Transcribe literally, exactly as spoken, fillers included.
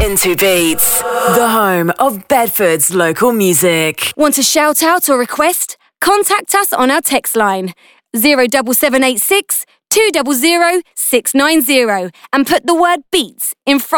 Into Beats, the home of Bedford's local music. Want a shout out or request? Contact us on our text line zero seven seven eight six two zero zero six nine zero and put the word beats in front.